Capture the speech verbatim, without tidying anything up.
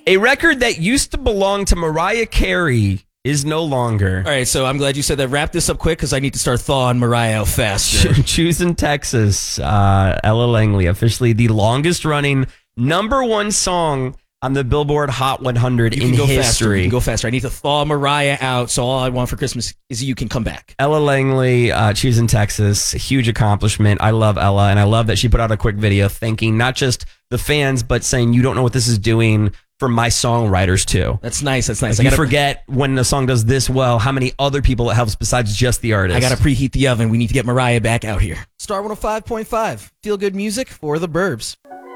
A record that used to belong to Mariah Carey is no longer. All right, so I'm glad you said that. Wrap this up quick because I need to start thawing Mariah out faster. Choosing Texas, uh, Ella Langley, officially the longest running number one song on the Billboard Hot one hundred You in can go history. Faster. You can go faster. I need to thaw Mariah out, so all I want for Christmas is you can come back. Ella Langley, uh, Choosing Texas, a huge accomplishment. I love Ella, and I love that she put out a quick video thanking not just the fans, but saying, you don't know what this is doing for my songwriters too. That's nice. That's nice. Like, I you gotta, forget when a song does this well, how many other people it helps besides just the artist. I got to preheat the oven. We need to get Mariah back out here. Star one oh five point five. Feel good music for the Burbs.